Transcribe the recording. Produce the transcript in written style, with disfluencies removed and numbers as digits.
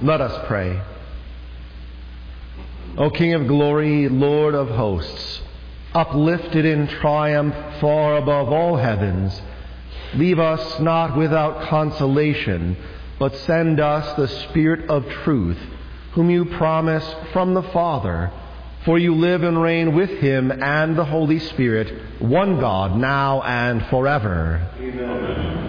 Let us pray. O King of glory, Lord of hosts, uplifted in triumph far above all heavens, leave us not without consolation, but send us the Spirit of truth, whom you promise from the Father, for you live and reign with him and the Holy Spirit, one God, now and forever. Amen.